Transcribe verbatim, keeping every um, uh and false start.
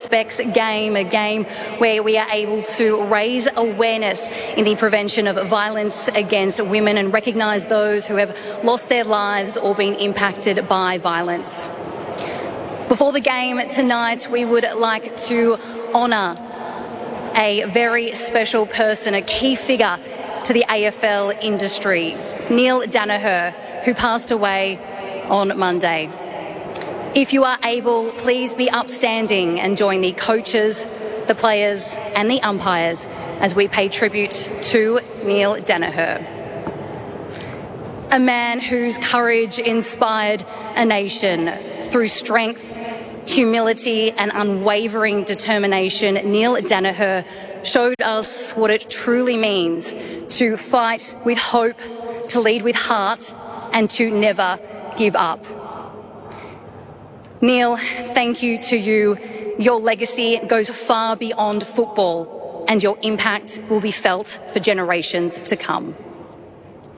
respects game, a game where we are able to raise awareness in the prevention of violence against women and recognise those who have lost their lives or been impacted by violence. Before the game tonight, we would like to honour a very special person, a key figure to the A F L industry, Neale Daniher, who passed away on Monday. If you are able, please be upstanding and join the coaches, the players and the umpires as we pay tribute to Neale Daniher. A man whose courage inspired a nation through strength, humility and unwavering determination. Neale Daniher showed us what it truly means to fight with hope, to lead with heart and to never give up. Neale, thank you to you. Your legacy goes far beyond football and your impact will be felt for generations to come.